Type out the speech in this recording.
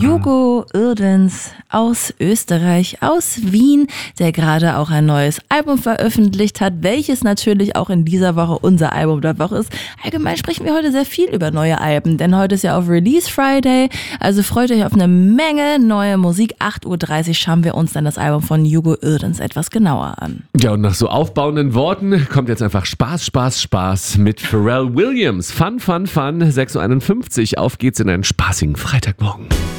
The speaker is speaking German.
Hugo Irdens aus Österreich, aus Wien, der gerade auch ein neues Album veröffentlicht hat, welches natürlich auch in dieser Woche unser Album der Woche ist. Allgemein sprechen wir heute sehr viel über neue Alben, denn heute ist ja auf Release Friday, also freut euch auf eine Menge neue Musik. 8:30 Uhr schauen wir uns dann das Album von Hugo Irdens etwas genauer an. Ja, und nach so aufbauenden Worten kommt jetzt einfach Spaß mit Pharrell Williams. Fun, 6:51 Uhr. Auf geht's in einen spaßigen Freitagmorgen.